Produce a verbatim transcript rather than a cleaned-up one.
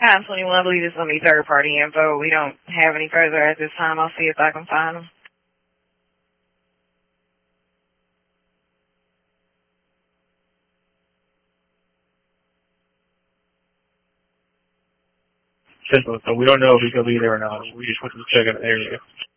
nine twenty-one, I believe it's going to be third-party info. We don't have any further at this time. I'll see if I can find them. Simple. So we don't know if he's going to be there or not. We just want to check out the area.